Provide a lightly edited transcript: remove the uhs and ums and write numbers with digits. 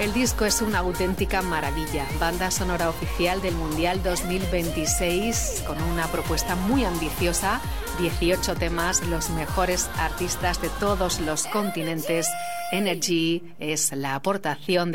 El disco es una auténtica maravilla, banda sonora oficial del Mundial 2026 con una propuesta muy ambiciosa, 18 temas, los mejores artistas de todos los continentes. Energy es la aportación de